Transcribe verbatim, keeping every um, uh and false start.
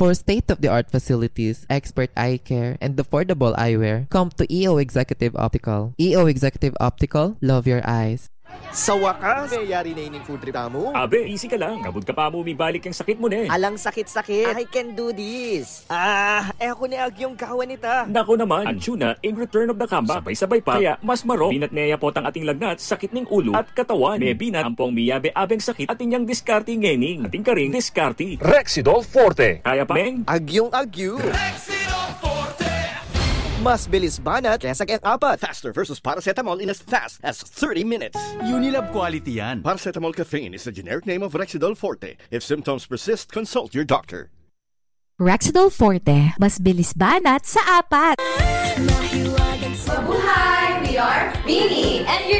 For state-of-the-art facilities, expert eye care, and affordable eyewear, come to E O Executive Optical. E O Executive Optical, love your eyes. Sa wakas, mayayari na ining food trip mo. Abe, easy ka lang. Kabud ka pa mo umibalik yung sakit mo na eh. Alang sakit-sakit. I can do this. Ah, eh ako ni Agyong kawan nita. Nako naman, Anjuna, in return of the comeback, sabay-sabay pa. Kaya mas maro, binat neya po tang ating lagnat, sakit ning ulo at katawan. May binat, ampong miyabe-abeng sakit at inyang diskarte ngening. Ating karing diskarte. Rexidol Forte. Kaya pa, Meng? Agyong Agyo. Rexidol Forte. Mas bilis banat kesa kaya apat. Faster versus paracetamol in as fast as thirty minutes. Unilab quality yan. Paracetamol caffeine is the generic name of Rexidol Forte. If symptoms persist, consult your doctor. Rexidol Forte, mas bilis banat sa apat. Mabuhay! We are Bini, and you're